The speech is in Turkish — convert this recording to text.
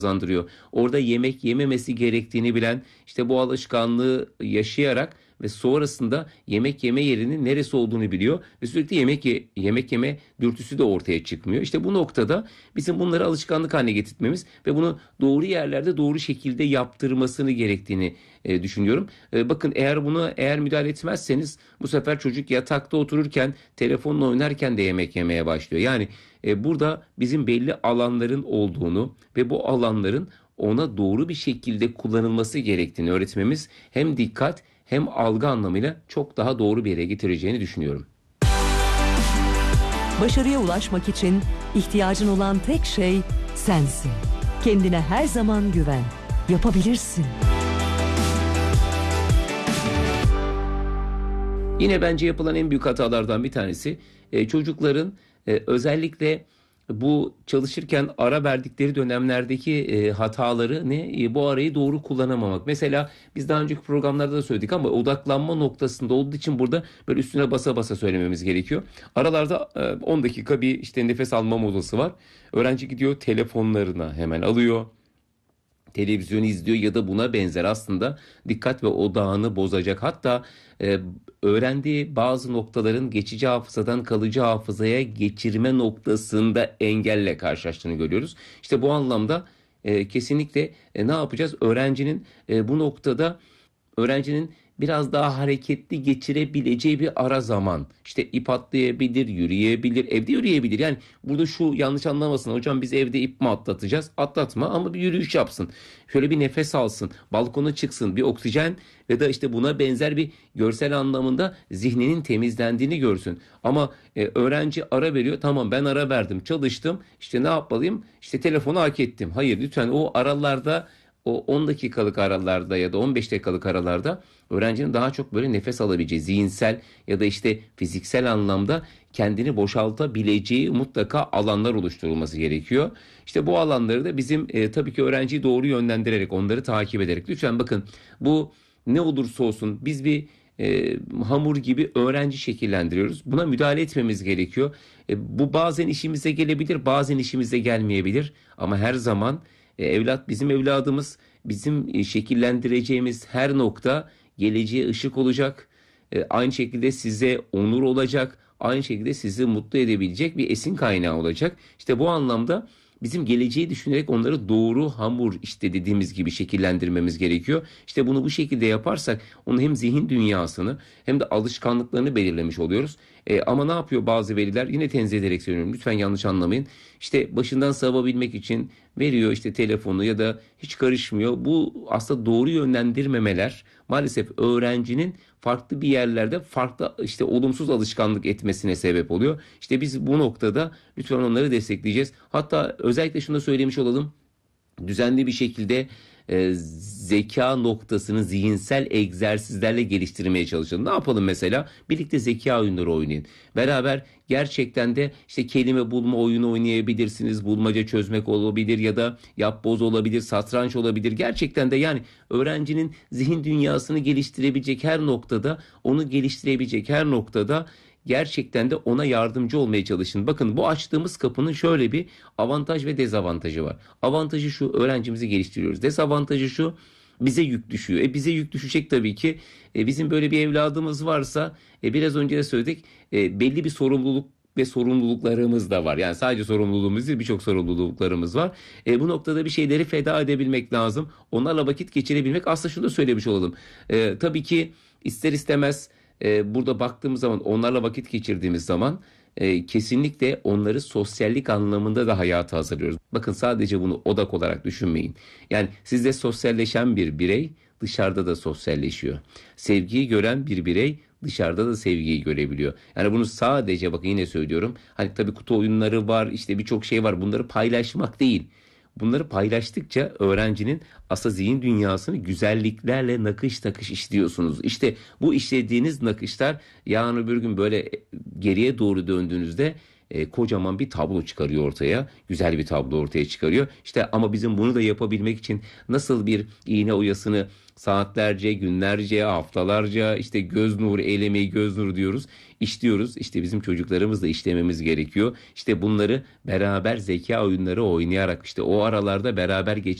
kazandırıyor. Orada yemek yememesi gerektiğini bilen, işte bu alışkanlığı yaşayarak ve sonrasında yemek yeme yerinin neresi olduğunu biliyor ve sürekli yemek yeme dürtüsü de ortaya çıkmıyor. İşte bu noktada bizim bunları alışkanlık haline getirmemiz ve bunu doğru yerlerde doğru şekilde yaptırmasını gerektiğini düşünüyorum. Bakın, eğer müdahale etmezseniz bu sefer çocuk yatakta otururken telefonla oynarken de yemek yemeye başlıyor. Yani burada bizim belli alanların olduğunu ve bu alanların ona doğru bir şekilde kullanılması gerektiğini öğretmemiz hem dikkat hem algı anlamıyla çok daha doğru bir yere getireceğini düşünüyorum. Başarıya ulaşmak için ihtiyacın olan tek şey sensin. Kendine her zaman güven. Yapabilirsin. Yine bence yapılan en büyük hatalardan bir tanesi çocukların özellikle bu çalışırken ara verdikleri dönemlerdeki hataları bu arayı doğru kullanamamak. Mesela biz daha önceki programlarda da söyledik ama odaklanma noktasında olduğu için burada böyle üstüne basa basa söylememiz gerekiyor. Aralarda 10 dakika bir işte nefes alma molası var. Öğrenci gidiyor, telefonlarına hemen alıyor. Televizyon izliyor ya da buna benzer, aslında dikkat ve odağını bozacak. Hatta öğrendiği bazı noktaların geçici hafızadan kalıcı hafızaya geçirme noktasında engelle karşılaştığını görüyoruz. İşte bu anlamda kesinlikle ne yapacağız? Bu noktada öğrencinin biraz daha hareketli geçirebileceği bir ara zaman. İşte ip atlayabilir, yürüyebilir, evde yürüyebilir. Yani burada şu yanlış anlamasın. Hocam biz evde ip mi atlatacağız? Atlatma ama bir yürüyüş yapsın. Şöyle bir nefes alsın, balkona çıksın, bir oksijen ya da işte buna benzer bir görsel anlamında zihninin temizlendiğini görsün. Ama öğrenci ara veriyor. Tamam, ben ara verdim, çalıştım. İşte ne yapmalıyım? İşte telefonu hak ettim. Hayır, lütfen o aralarda, o 10 dakikalık aralarda ya da 15 dakikalık aralarda öğrencinin daha çok böyle nefes alabileceği, zihinsel ya da işte fiziksel anlamda kendini boşaltabileceği mutlaka alanlar oluşturulması gerekiyor. İşte bu alanları da bizim tabii ki öğrenciyi doğru yönlendirerek, onları takip ederek, lütfen bakın, bu ne olursa olsun biz bir hamur gibi öğrenci şekillendiriyoruz. Buna müdahale etmemiz gerekiyor. Bu bazen işimize gelebilir, bazen işimize gelmeyebilir ama her zaman evlat bizim evladımız, bizim şekillendireceğimiz her nokta geleceğe ışık olacak. Aynı şekilde size onur olacak. Aynı şekilde sizi mutlu edebilecek bir esin kaynağı olacak. İşte bu anlamda bizim geleceği düşünerek onları doğru hamur, işte dediğimiz gibi şekillendirmemiz gerekiyor. İşte bunu bu şekilde yaparsak onun hem zihin dünyasını hem de alışkanlıklarını belirlemiş oluyoruz. Ama ne yapıyor bazı veliler? Yine tenzih ederek söylüyorum, lütfen yanlış anlamayın. İşte başından savabilmek için veriyor işte telefonu ya da hiç karışmıyor. Bu aslında doğru yönlendirmemeler maalesef öğrencinin farklı bir yerlerde farklı işte olumsuz alışkanlık etmesine sebep oluyor. İşte biz bu noktada lütfen onları destekleyeceğiz. Hatta özellikle şunu da söylemiş olalım. Düzenli bir şekilde zeka noktasını zihinsel egzersizlerle geliştirmeye çalışalım. Ne yapalım mesela? Birlikte zeka oyunları oynayın. Beraber gerçekten de işte kelime bulma oyunu oynayabilirsiniz. Bulmaca çözmek olabilir ya da yapboz olabilir, satranç olabilir. Gerçekten de yani öğrencinin zihin dünyasını geliştirebilecek her noktada, onu geliştirebilecek her noktada gerçekten de ona yardımcı olmaya çalışın. Bakın, bu açtığımız kapının şöyle bir avantaj ve dezavantajı var. Avantajı şu: öğrencimizi geliştiriyoruz. Dezavantajı şu: bize yük düşüyor. Bize yük düşecek tabii ki. Bizim böyle bir evladımız varsa biraz önce de söyledik, belli bir sorumluluk ve sorumluluklarımız da var. Yani sadece sorumluluğumuz değil, birçok sorumluluklarımız var. Bu noktada bir şeyleri feda edebilmek lazım. Onlarla vakit geçirebilmek. Aslında şunu da söylemiş olalım. Tabii ki ister istemez burada baktığımız zaman, onlarla vakit geçirdiğimiz zaman kesinlikle onları sosyallik anlamında da hayata hazırlıyoruz. Bakın, sadece bunu odak olarak düşünmeyin. Yani sizde sosyalleşen bir birey dışarıda da sosyalleşiyor. Sevgiyi gören bir birey dışarıda da sevgiyi görebiliyor. Yani bunu sadece, bakın yine söylüyorum, hani tabii kutu oyunları var, işte birçok şey var, bunları paylaşmak değil. Bunları paylaştıkça öğrencinin aslında zihin dünyasını güzelliklerle nakış nakış işliyorsunuz. İşte bu işlediğiniz nakışlar yarın öbür gün böyle geriye doğru döndüğünüzde kocaman bir tablo çıkarıyor ortaya. Güzel bir tablo ortaya çıkarıyor. İşte ama bizim bunu da yapabilmek için nasıl bir iğne oyasını saatlerce, günlerce, haftalarca işte göz nuru, el emeği göz nuru diyoruz. İşliyoruz. İşte bizim çocuklarımız da işlememiz gerekiyor. İşte bunları beraber zeka oyunları oynayarak işte o aralarda beraber